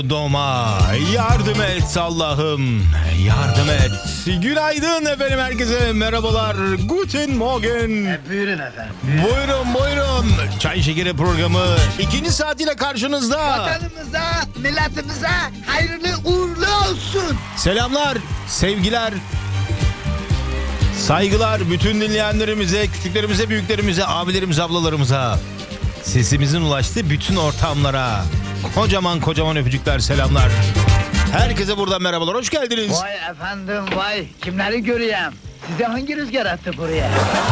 Doma. Yardım et Allah'ım, yardım et. Günaydın efendim, herkese merhabalar. Guten Morgen. Buyurun efendim. Buyurun. Çay Şekeri programı ikinci saatiyle karşınızda. Vatanımıza, milletimize hayırlı uğurlu olsun. Selamlar, sevgiler, saygılar bütün dinleyenlerimize, küçüklerimize, büyüklerimize, abilerimize, ablalarımıza. Sesimizin ulaştığı bütün ortamlara kocaman öpücükler, selamlar. Herkese buradan merhabalar, hoş geldiniz. Vay efendim vay, kimleri göreyim? Size hangi rüzgar attı buraya?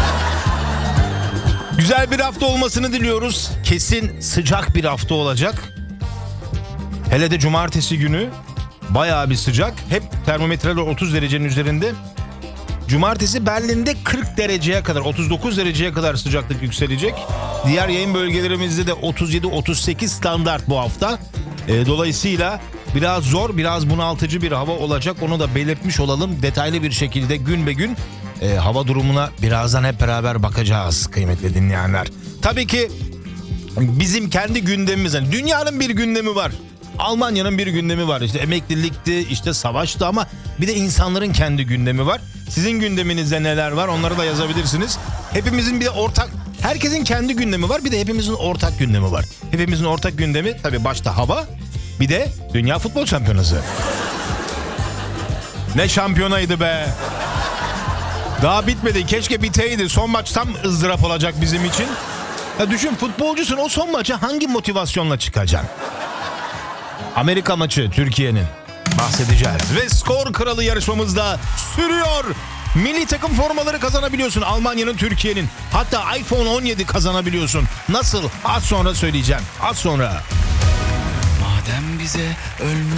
Güzel bir hafta olmasını diliyoruz. Kesin sıcak bir hafta olacak. Hele de cumartesi günü bayağı bir sıcak. Hep termometreler 30 derecenin üzerinde. Cumartesi Berlin'de 40 dereceye kadar, 39 dereceye kadar sıcaklık yükselecek. Diğer yayın bölgelerimizde de 37-38 standart bu hafta. Dolayısıyla biraz zor, biraz bunaltıcı bir hava olacak. Onu da belirtmiş olalım. Detaylı bir şekilde gün be gün hava durumuna birazdan hep beraber bakacağız kıymetli dinleyenler. Tabii ki bizim kendi gündemimiz, yani dünyanın bir gündemi var. Almanya'nın bir gündemi var. İşte emeklilikti, işte savaştı, ama bir de insanların kendi gündemi var. Sizin gündeminizde neler var, onları da yazabilirsiniz. Hepimizin bir de herkesin kendi gündemi var, bir de hepimizin ortak gündemi var. Hepimizin ortak gündemi tabii başta hava, bir de Dünya Futbol Şampiyonası. Ne şampiyonaydı be! Daha bitmedi, keşke biteydi. Son maç tam ızdırap olacak bizim için. Ya düşün, futbolcusun, o son maça hangi motivasyonla çıkacaksın? Amerika maçı Türkiye'nin, bahsedeceğiz. Ve skor kralı yarışmamızda sürüyor. Milli takım formaları kazanabiliyorsun Almanya'nın, Türkiye'nin. Hatta iPhone 17 kazanabiliyorsun. Nasıl? Az sonra söyleyeceğim. Az sonra. Madem bize ölmüş